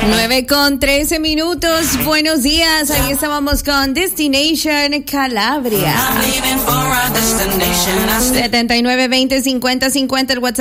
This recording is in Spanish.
9:13. Buenos días. Ahí estábamos con Destination Calabria. 79205050 el WhatsApp.